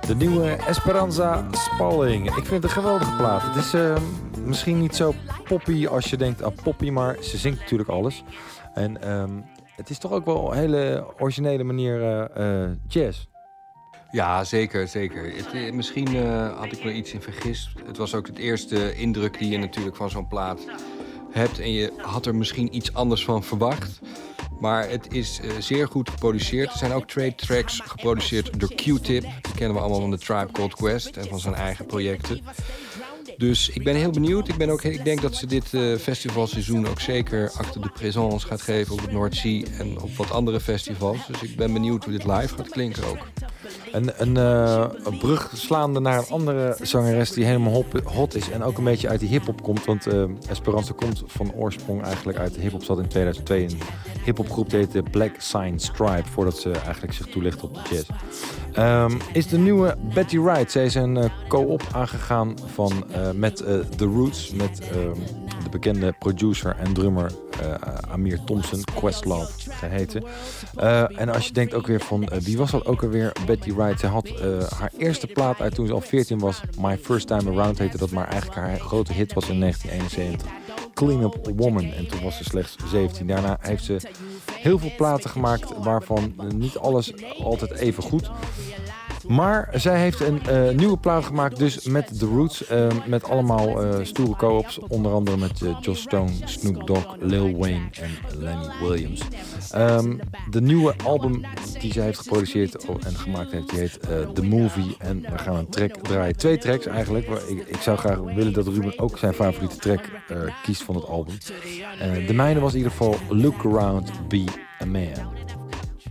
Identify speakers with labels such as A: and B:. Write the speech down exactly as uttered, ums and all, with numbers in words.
A: De nieuwe Esperanza Spalding. Ik vind het een geweldige plaat. Het is uh, misschien niet zo poppy als je denkt aan poppy, maar ze zingt natuurlijk alles. En um, het is toch ook wel een hele originele manier uh, uh, jazz.
B: Ja, zeker, zeker. Het, misschien uh, had ik me iets in vergist. Het was ook het eerste indruk die je natuurlijk van zo'n plaat hebt. En je had er misschien iets anders van verwacht. Maar het is uh, zeer goed geproduceerd. Er zijn ook trade tracks geproduceerd door Q-Tip. Die kennen we allemaal van de Tribe Called Quest en van zijn eigen projecten. Dus ik ben heel benieuwd. Ik, ben ook, ik denk dat ze dit uh, festivalseizoen ook zeker acte de présence gaat geven op het Noordzee en op wat andere festivals. Dus ik ben benieuwd hoe dit live gaat klinken ook.
A: Een, een, uh, een brug slaande naar een andere zangeres die helemaal hop, hot is en ook een beetje uit die hiphop komt. Want uh, Esperanza komt van oorsprong eigenlijk uit de hiphop. Zat in tweeduizend twee een hiphopgroep die heette Black Sign Stripe, voordat ze eigenlijk zich toelicht op de jazz. Um, is de nieuwe Betty Wright. Zij is een uh, co-op aangegaan van, uh, met uh, The Roots, met uh, de bekende producer en drummer uh, Amir Thompson, Questlove, zij heette. Uh, en als je denkt ook weer van, uh, wie was dat ook alweer, Betty Wright? Zij had uh, haar eerste plaat uit toen ze al veertien was. My First Time Around heette dat, maar eigenlijk haar grote hit was in negentien eenenzeventig. Clean Up Woman. En toen was ze slechts zeventien. Daarna heeft ze heel veel platen gemaakt, waarvan niet alles altijd even goed. Maar zij heeft een uh, nieuwe plaat gemaakt, dus met The Roots. Uh, met allemaal uh, stoere co-ops. Onder andere met uh, Joss Stone, Snoop Dogg, Lil Wayne en Lenny Williams. Um, de nieuwe album die zij heeft geproduceerd en gemaakt heeft, die heet uh, The Movie. En we gaan een track draaien. Twee tracks eigenlijk. Ik, ik zou graag willen dat Ruben ook zijn favoriete track uh, kiest van het album. Uh, de mijne was in ieder geval Look Around, Be a Man.